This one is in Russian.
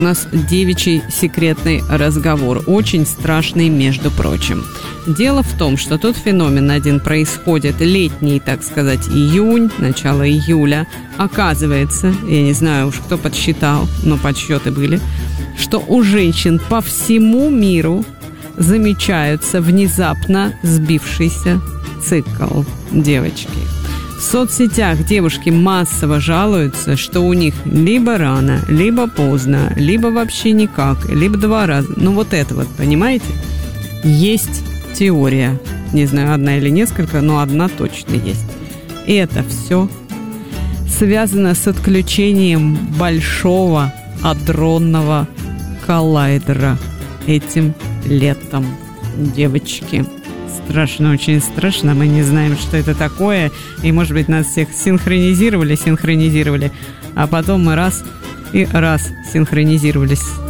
У нас девичий секретный разговор, очень страшный, между прочим. Дело в том, что тот феномен один происходит летний, так сказать, июнь, начало июля. Оказывается, я не знаю уж, кто подсчитал, но подсчеты были, что у женщин по всему миру замечаются внезапно сбившийся цикл, девочки. В соцсетях девушки массово жалуются, что у них либо рано, либо поздно, либо вообще никак, либо 2 раза. Ну вот это вот, понимаете? Есть теория. Не знаю, одна или несколько, но одна точно есть. И это все связано с отключением большого адронного коллайдера этим летом, девочки. Страшно, очень страшно. Мы не знаем, что это такое. И, может быть, нас всех синхронизировали, а потом мы раз синхронизировались.